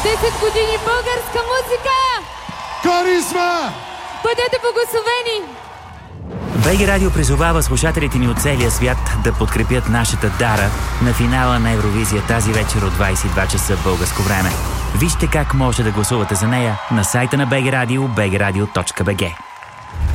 10 години българска музика! Харизма! Бъдете благословени! БГ Радио призовава слушателите ни от целия свят да подкрепят нашата Дара на финала на Евровизия тази вечер от 22 часа българско време. Вижте как може да гласувате за нея на сайта на БГ Радио, bgradio.bg.